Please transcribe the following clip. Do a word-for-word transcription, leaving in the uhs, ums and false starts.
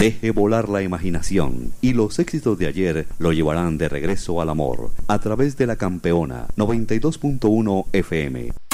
Deje volar la imaginación y los éxitos de ayer lo llevarán de regreso al amor a través de la Campeona noventa y dos punto uno F M.